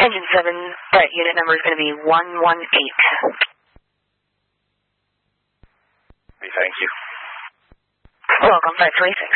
Engine 7, right, unit number is going to be 118. Thank you. Welcome, 526.